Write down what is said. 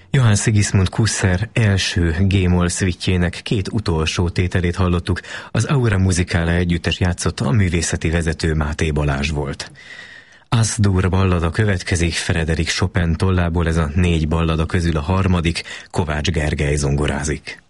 Johann Sigismund Kusser első G-moll szvittjének két utolsó tételét hallottuk, az Aura Musicale együttes játszotta, a művészeti vezető Máté Balázs volt. As-dur ballada következik, Frédéric Chopin tollából, ez a 4 ballada közül a harmadik, Kovács Gergely zongorázik.